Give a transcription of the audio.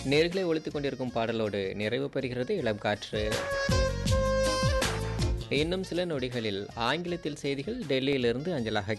நேர்களை ஒலித்துக் கொண்டிருக்கும் பாடலோடு நிறைவு பெறுகிறது இளம் காற்று. இன்னும் சில நொடிகளில் ஆங்கிலத்தில் செய்திகள் டெல்லியிலிருந்து அஞ்சலாக